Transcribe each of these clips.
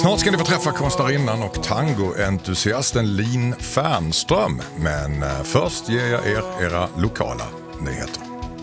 Snart ska ni få träffa konstnärinnan och tangoentusiasten Lin Fernström. Men först ger jag era lokala nyheter.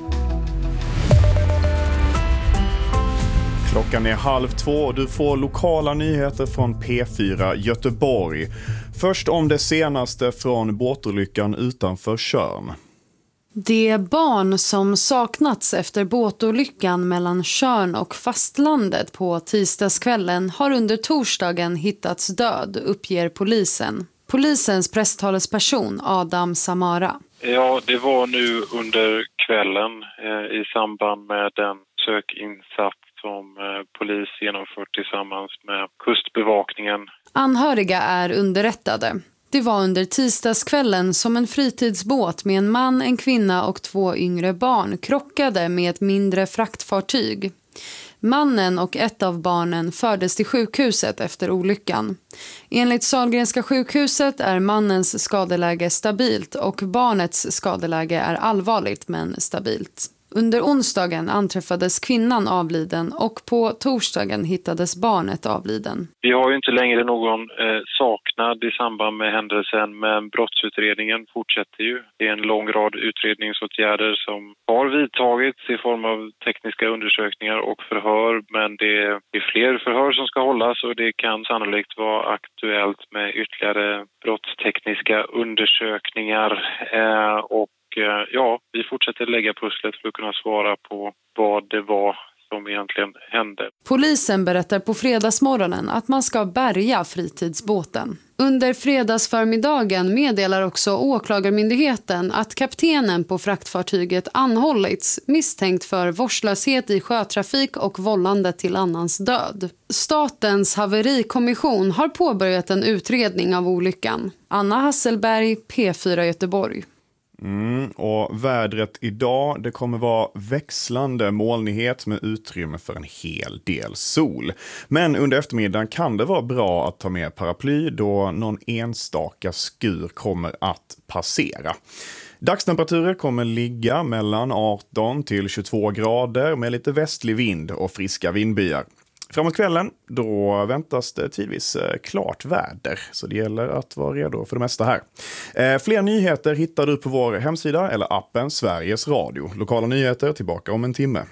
Klockan är 1:30 och du får lokala nyheter från P4 Göteborg. Först om det senaste från båtolyckan utanför Tjörn. Det barn som saknats efter båtolyckan mellan Tjörn och fastlandet på tisdagskvällen har under torsdagen hittats död, uppger polisen. Polisens presstalesperson Adam Samara. Ja, det var nu under kvällen i samband med den sökinsats som polis genomfört tillsammans med kustbevakningen. Anhöriga är underrättade. Det var under tisdagskvällen som en fritidsbåt med en man, en kvinna och 2 yngre barn krockade med ett mindre fraktfartyg. Mannen och ett av barnen fördes till sjukhuset efter olyckan. Enligt Sahlgrenska sjukhuset är mannens skadeläge stabilt och barnets skadeläge är allvarligt men stabilt. Under onsdagen anträffades kvinnan avliden och på torsdagen hittades barnet avliden. Vi har ju inte längre någon saknad i samband med händelsen, men brottsutredningen fortsätter ju. Det är en lång rad utredningsåtgärder som har vidtagits i form av tekniska undersökningar och förhör, men det är fler förhör som ska hållas och det kan sannolikt vara aktuellt med ytterligare brottstekniska undersökningar och ja, vi fortsätter lägga pusslet för att kunna svara på vad det var som egentligen hände. Polisen berättar på fredagsmorgonen att man ska bärga fritidsbåten. Under fredagsförmiddagen meddelar också åklagarmyndigheten att kaptenen på fraktfartyget anhållits misstänkt för vårdslöshet i sjötrafik och vållande till annans död. Statens haverikommission har påbörjat en utredning av olyckan. Anna Hasselberg, P4 Göteborg. Och vädret idag, det kommer vara växlande molnighet med utrymme för en hel del sol. Men under eftermiddagen kan det vara bra att ta med paraply då någon enstaka skur kommer att passera. Dagstemperaturer kommer ligga mellan 18 till 22 grader med lite västlig vind och friska vindbyar. Framåt kvällen då väntas det tidvis klart väder, så det gäller att vara redo för det mesta här. Fler nyheter hittar du på vår hemsida eller appen Sveriges Radio. Lokala nyheter tillbaka om en timme.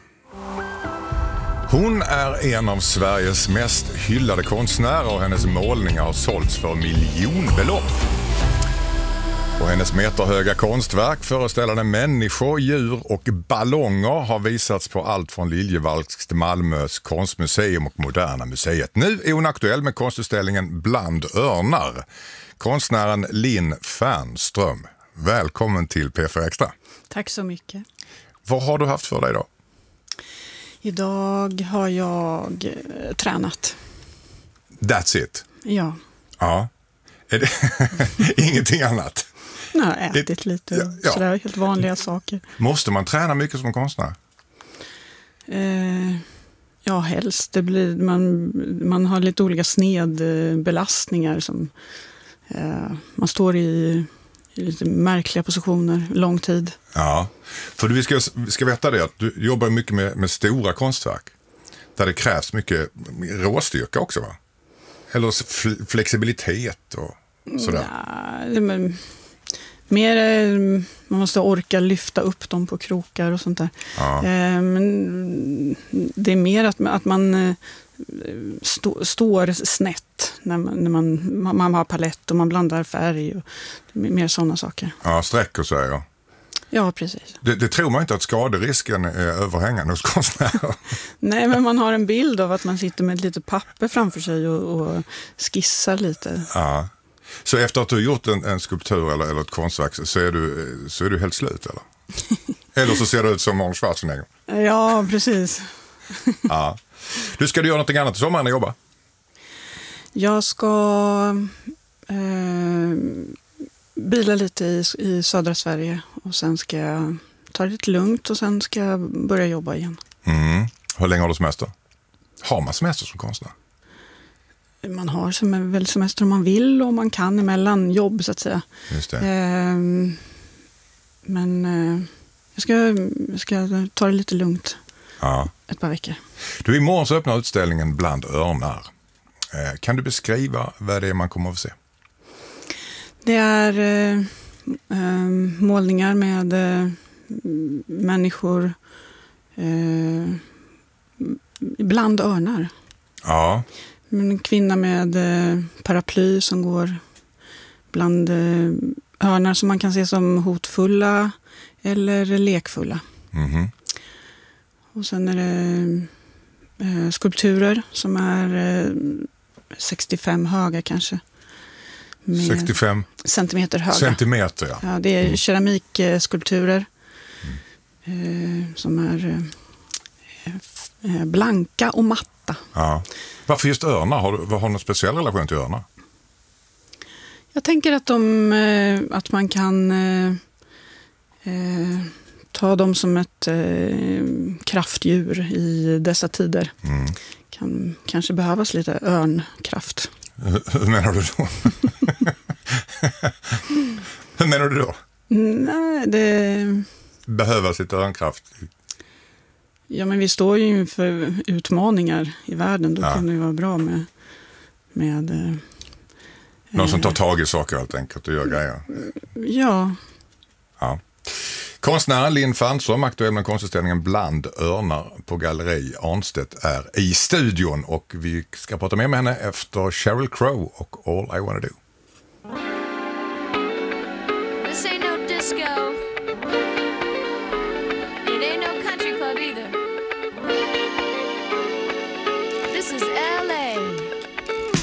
Hon är en av Sveriges mest hyllade konstnärer och hennes målningar har sålts för miljonbelopp. Och hennes meterhöga konstverk föreställande människor, djur och ballonger har visats på allt från Liljevalchs till Malmös konstmuseum och Moderna museet. Nu är hon aktuell med konstutställningen Bland örnar. Konstnären Lin Fernström, välkommen till P4 Extra. Tack så mycket. Vad har du haft för dig då? Idag har jag tränat. That's it? Ja. Ja. Är det ingenting annat? Nej, ätit lite. Ja. Sådär, helt vanliga saker. Måste man träna mycket som konstnär? Ja, helst. Det blir, man har lite olika snedbelastningar. Som, man står i lite märkliga positioner lång tid. Ja, för vi ska veta det att du jobbar mycket med stora konstverk. Där det krävs mycket råstyrka också, va? Eller flexibilitet och sådär. Ja, men mer, man måste orka lyfta upp dem på krokar och sånt där. Ja. Men det är mer att man står snett när man har palett och man blandar färg och mer sådana saker. Ja, streck och så, ja. Ja, precis. Det tror man inte att skaderisken är överhängande hos konstnärer. Nej, men man har en bild av att man sitter med ett litet papper framför sig och skissar lite. Ja. Så efter att du gjort en skulptur eller ett konstverk så är du helt slut, eller? Eller så ser du ut som Arnold Schwarzenegger. Ja, precis. Ja. Ska du göra något annat i sommaren än jobba? Jag ska bila lite i södra Sverige och sen ska jag ta det lite lugnt och sen ska jag börja jobba igen. Hur länge har du semester? Har man semester som konstnär? Man har väl semester om man vill och man kan emellan jobb så att säga. Just det. Men jag ska ta det lite lugnt ett par veckor. Du, imorgon så öppnar utställningen Bland örnar. Kan du beskriva vad det är man kommer att se? Det är målningar med människor bland örnar. Ja. En kvinna med paraply som går bland örnar som man kan se som hotfulla eller lekfulla. Mhm. Och sen är det skulpturer som är 65 höga kanske. Med 65 centimeter höga. centimeter, ja. Ja, det är keramikskulpturer som är blanka och matta. Ja. Varför just örnar? Har du någon speciell relation till örnar? Jag tänker att man kan ta dem som ett kraftdjur i dessa tider. Kan kanske behövas lite örnkraft. Hur menar du då? Hur menar du då? Nej, det... Behövas lite örnkraft? Ja, men vi står ju inför utmaningar i världen. Då kan det ju vara bra med någon som tar tag i saker helt enkelt och gör grejer. Ja. Ja. Konstnären Linn Fernström, aktuell med konstutställningen Bland örnar på Galleri Arnstedt, är i studion och vi ska prata med henne efter Sheryl Crow och All I Wanna Do. This ain't no disco.